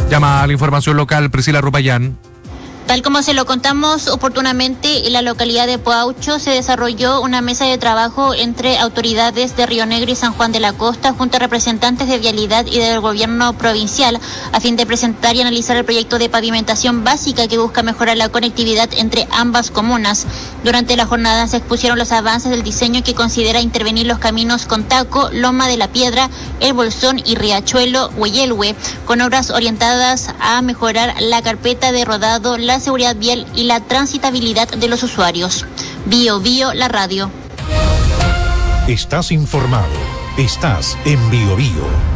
Llama a la información local Priscila Rupayán. Tal como se lo contamos oportunamente, en la localidad de Poaucho se desarrolló una mesa de trabajo entre autoridades de Río Negro y San Juan de la Costa junto a representantes de Vialidad y del gobierno provincial a fin de presentar y analizar el proyecto de pavimentación básica que busca mejorar la conectividad entre ambas comunas. Durante la jornada se expusieron los avances del diseño que considera intervenir los caminos Contaco, Loma de la Piedra, El Bolsón y Riachuelo Hueyelhue, con obras orientadas a mejorar la carpeta de rodado, la seguridad vial y la transitabilidad de los usuarios. Bio Bio, la radio. Estás informado. Estás en Bio Bio.